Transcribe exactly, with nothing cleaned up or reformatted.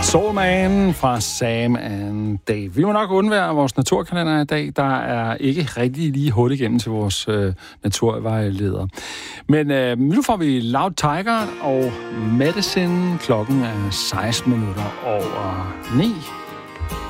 Soul Man fra Sam and Dave. Vi må nok undvære vores naturkalender i dag. Der er ikke rigtig lige hul igennem til vores øh, naturvejleder. Men øh, nu får vi Loud Tiger og Medicine. Klokken er seksten minutter over ni.